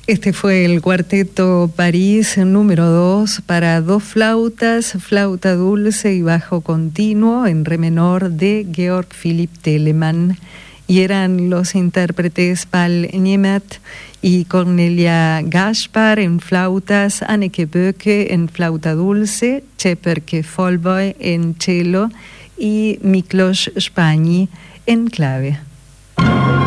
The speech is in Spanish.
Este fue el Cuarteto París número 2 para dos flautas, flauta dulce y bajo continuo en re menor de Georg Philipp Telemann. Y eran los intérpretes Paul Niemet y Cornelia Gaspar en flautas, Anneke Böcke en flauta dulce, Tjeperke Folboy en cello y Miklos Spani en clave.